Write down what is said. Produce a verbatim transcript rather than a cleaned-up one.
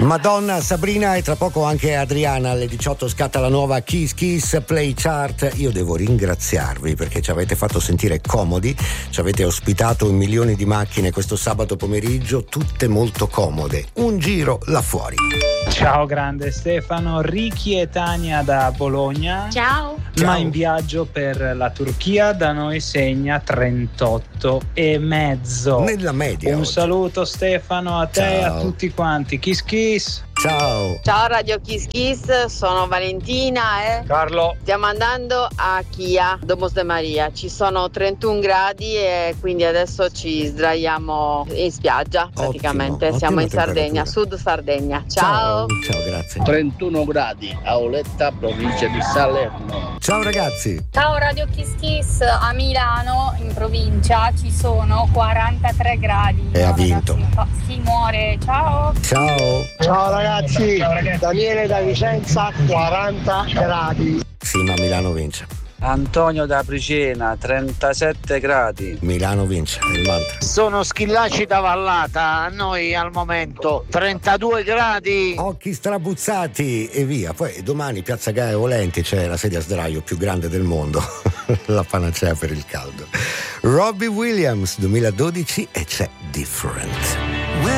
Madonna, Sabrina e tra poco anche Adriana. Alle diciotto scatta la nuova Kiss Kiss Play Chart. Io devo ringraziarvi perché ci avete fatto sentire comodi, ci avete ospitato in milioni di macchine questo sabato pomeriggio, tutte molto comode. Un giro là fuori. Ciao grande Stefano, Ricky e Tania da Bologna. Ciao. Ma in viaggio per la Turchia, da noi segna trentotto e mezzo. Nella media. Un oggi. saluto Stefano, a te e Ciao. a tutti quanti. Kiss kiss. Ciao. Ciao Radio Kiss Kiss, sono Valentina e Carlo. stiamo andando a Chia, Domos de Maria. Ci sono trentuno gradi e quindi adesso ci sdraiamo in spiaggia praticamente. Ottimo, Siamo ottima in Sardegna, temperatura. Sud Sardegna. Ciao. Ciao, grazie. trentuno gradi, Auletta, provincia di Salerno. Ciao ragazzi. Ciao Radio Kiss Kiss, a Milano in provincia ci sono quarantatré gradi. E ha No, vinto. ragazzi, fa- si muore, ciao. Ciao. Ciao ragazzi, Daniele da Vicenza, quaranta gradi. Sì, ma Milano vince. Antonio da Pricena, trentasette gradi. Milano vince, è il mantra. Sono Schillaci da Vallata, a noi al momento trentadue gradi. Occhi strabuzzati e via. Poi domani Piazza Gaia Volenti c'è la sedia a sdraio più grande del mondo, la panacea per il caldo. Robbie Williams duemiladodici e c'è Different.